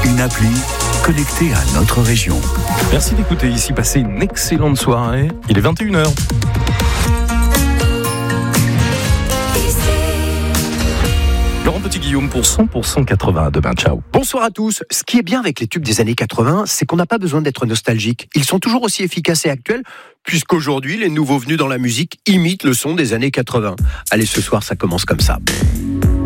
une appli connectée à notre région. Merci d'écouter ici, passez une excellente soirée. Il est 21h. Laurent Petit-Guillaume pour 100% 80. Demain, ciao. Bonsoir à tous. Ce qui est bien avec les tubes des années 80, c'est qu'on n'a pas besoin d'être nostalgique. Ils sont toujours aussi efficaces et actuels, puisqu'aujourd'hui, les nouveaux venus dans la musique imitent le son des années 80. Allez, ce soir, ça commence comme ça.